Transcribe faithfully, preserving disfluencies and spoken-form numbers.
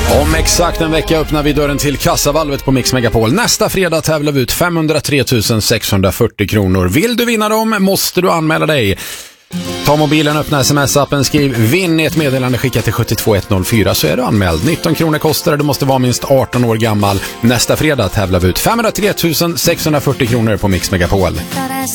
Om exakt en vecka öppnar vi dörren till kassavalvet på Mix Megapol. Nästa fredag tävlar vi ut femhundratre tusen sexhundrafyrtio kronor. Vill du vinna dem måste du anmäla dig. Ta mobilen, öppna sms-appen, skriv vinn i ett meddelande, skicka till sju två ett noll fyra så är du anmäld. nitton kronor kostar det, du måste vara minst arton år gammal. Nästa fredag tävlar vi ut femhundratre tusen sexhundrafyrtio kronor på Mix Megapol.